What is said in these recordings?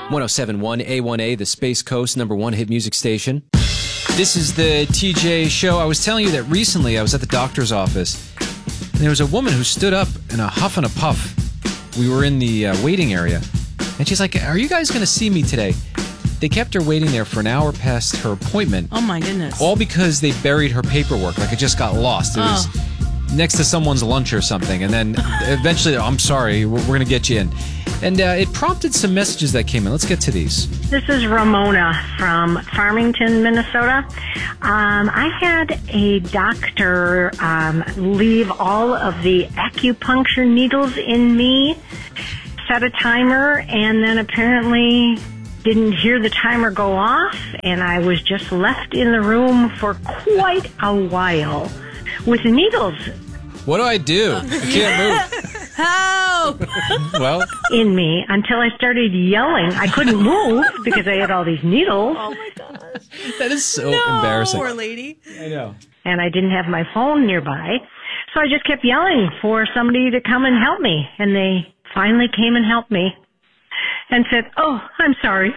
1071 A1A, the Space Coast #1 hit music station. This is the TJ Show. I was telling you that recently I was at the doctor's office, and there was a woman who stood up in a huff and a puff. We were in the waiting area, and she's like, "Are you guys going to see me today?" They kept her waiting there for an hour past her appointment. Oh, my goodness. All because they buried her paperwork. Like, it just got lost. It was next to someone's lunch or something. And then eventually, I'm sorry, we're going to get you in. And it prompted some messages that came in. Let's get to these. This is Ramona from Farmington, Minnesota. I had a doctor leave all of the acupuncture needles in me, set a timer, and then apparently didn't hear the timer go off, and I was just left in the room for quite a while with needles. What do? I can't move. Help! Well, in me until I started yelling. I couldn't move because I had all these needles. Oh, my gosh. That is so embarrassing. Poor lady. I know. And I didn't have my phone nearby. So I just kept yelling for somebody to come and help me. And they finally came and helped me and said, "Oh, I'm sorry."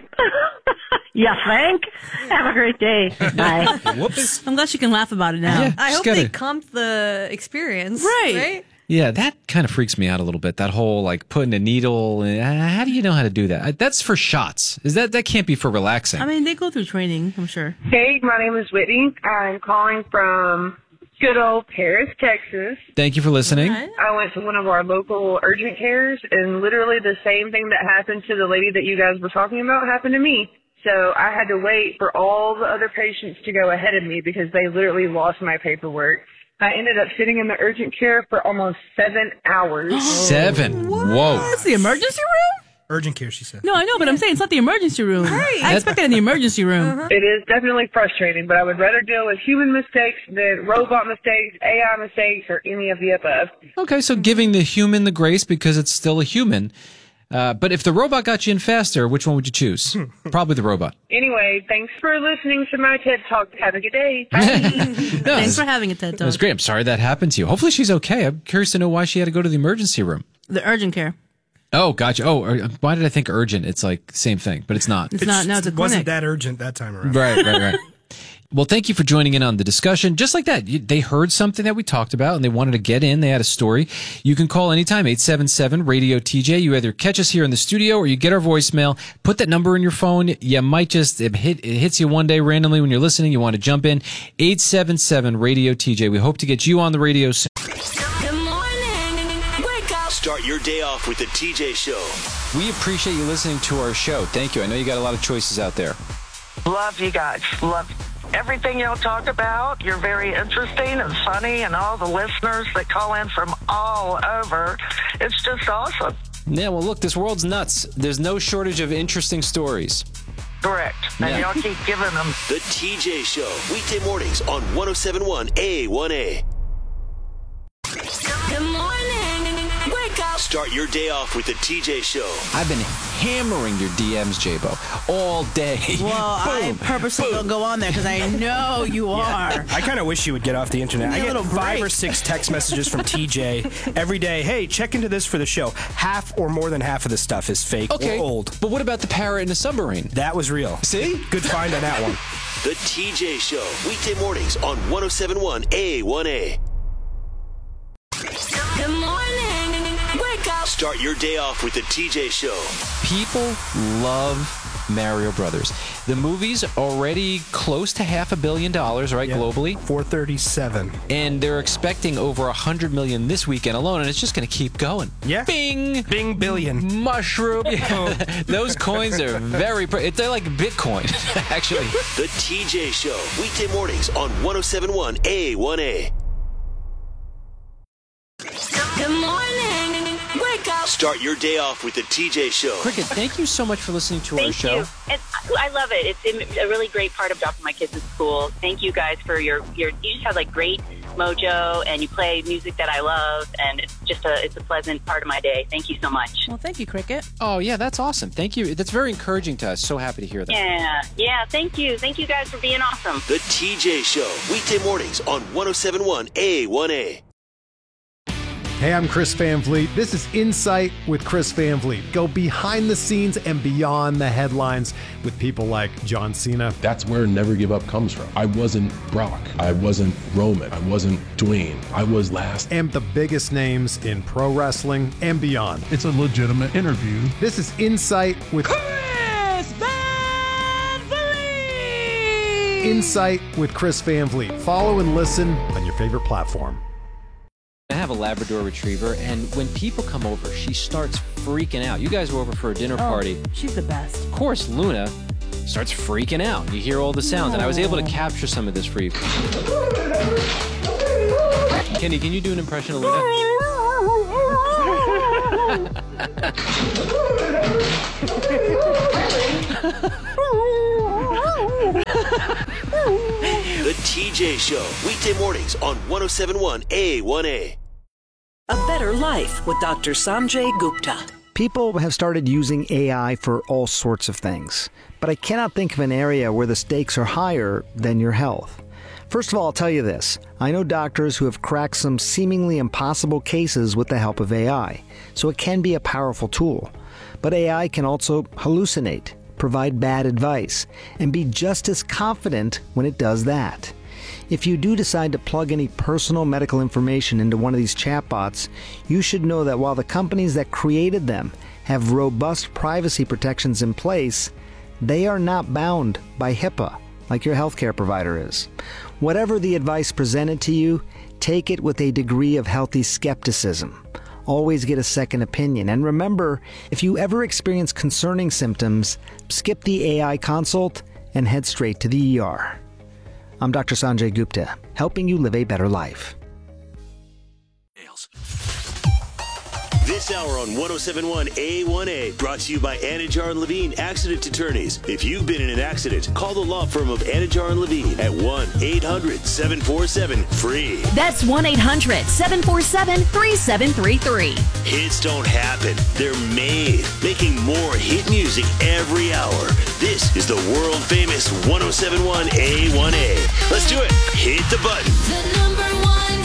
Yeah, thank. Have a great day. Bye. Whoops. I'm glad she can laugh about it now. Yeah, I hope they comped the experience. Right? Yeah, that kind of freaks me out a little bit. That whole, like, putting a needle in. How do you know how to do that? That's for shots. That can't be for relaxing. I mean, they go through training, I'm sure. Hey, my name is Whitney. I'm calling from good old Paris, Texas. Thank you for listening. Right. I went to one of our local urgent cares, and literally the same thing that happened to the lady that you guys were talking about happened to me. So I had to wait for all the other patients to go ahead of me because they literally lost my paperwork. I ended up sitting in the urgent care for almost 7 hours. 7? Whoa. That's the emergency room? Urgent care, she said. No, I know, but I'm saying it's not the emergency room. Right. I expect it in the emergency room. It is definitely frustrating, but I would rather deal with human mistakes than robot mistakes, AI mistakes, or any of the above. Okay, so giving the human the grace because it's still a human. But if the robot got you in faster, which one would you choose? Probably the robot. Anyway, thanks for listening to my TED Talk. Have a good day. Bye. Thanks for having a TED Talk. That was great. I'm sorry that happened to you. Hopefully she's okay. I'm curious to know why she had to go to the emergency room. The urgent care. Oh, gotcha. Oh, why did I think urgent? It's like same thing, but it's not. It's not. No, it's a It wasn't clinic. that urgent that time around. Right. Well, thank you for joining in on the discussion. Just like that, they heard something that we talked about and they wanted to get in. They had a story. You can call anytime, 877-RADIO-TJ. You either catch us here in the studio or you get our voicemail. Put that number in your phone. You might just, it hits you one day randomly when you're listening. You want to jump in. 877-RADIO-TJ. We hope to get you on the radio soon. Good morning. Wake up. Start your day off with the TJ Show. We appreciate you listening to our show. Thank you. I know you got a lot of choices out there. Love you guys. Love everything y'all talk about. You're very interesting and funny, and all the listeners that call in from all over. It's just awesome. Yeah, well, look, this world's nuts. There's no shortage of interesting stories. Correct. And y'all keep giving them. The TJ Show. Weekday mornings on 1071 A1A. Good morning. Wake up. Start your day off with the TJ Show. I've been hammering your DMs, J-Bo, all day. Well, I purposely don't go on there because I know you are. I kind of wish you would get off the internet. I get 5 or 6 text messages from TJ every day. Hey, check into this for the show. Half or more than half of the stuff is fake or old. But what about the parrot in the submarine? That was real. See? Good find on that one. The TJ Show. Weekday mornings on 1071 A1A. Good morning. Wake up. Start your day off with the TJ Show. People love Mario Brothers. The movie's already close to $500 million, right, globally? 437. And they're expecting over 100 million this weekend alone, and it's just going to keep going. Yeah. Bing! Bing billion. Mushroom. Those coins are they're like Bitcoin, actually. The TJ Show. Weekday mornings on 1071 A1A. Good morning. Wake up. Start your day off with the TJ Show. Cricket, thank you so much for listening to our show. And I love it. It's a really great part of dropping my kids at school. Thank you guys for your you just have like great mojo and you play music that I love and it's a pleasant part of my day. Thank you so much. Well, thank you, Cricket. Oh, yeah, that's awesome. Thank you. That's very encouraging to us. So happy to hear that. Yeah, thank you. Thank you guys for being awesome. The TJ Show. Weekday mornings on 1071 A1A. Hey, I'm Chris Van Vliet. This is Insight with Chris Van Vliet. Go behind the scenes and beyond the headlines with people like John Cena. That's where Never Give Up comes from. I wasn't Brock. I wasn't Roman. I wasn't Dwayne. I was last. And the biggest names in pro wrestling and beyond. It's a legitimate interview. This is Insight with Chris Van Vliet! Insight with Chris Van Vliet. Follow and listen on your favorite platform. I have a Labrador Retriever, and when people come over, she starts freaking out. You guys were over for a dinner party. She's the best. Of course, Luna starts freaking out. You hear all the sounds, and I was able to capture some of this for you. Kenny, can you do an impression of Luna? The TJ Show, weekday mornings on 107.1 A1A. A Better Life with Dr. Sanjay Gupta. People have started using AI for all sorts of things, but I cannot think of an area where the stakes are higher than your health. First of all, I'll tell you this. I know doctors who have cracked some seemingly impossible cases with the help of AI, so it can be a powerful tool. But AI can also hallucinate, provide bad advice, and be just as confident when it does that. If you do decide to plug any personal medical information into one of these chatbots, you should know that while the companies that created them have robust privacy protections in place, they are not bound by HIPAA like your healthcare provider is. Whatever the advice presented to you, take it with a degree of healthy skepticism. Always get a second opinion. And remember, if you ever experience concerning symptoms, skip the AI consult and head straight to the ER. I'm Dr. Sanjay Gupta, helping you live a better life. This hour on 107.1 A1A, brought to you by Anajar and Levine Accident Attorneys. If you've been in an accident, call the law firm of Anajar and Levine at 1-800-747-FREE. That's 1-800-747-3733. Hits don't happen. They're made. Making more hit music every hour. This is the world-famous 107.1 A1A. Let's do it. Hit the button. The number one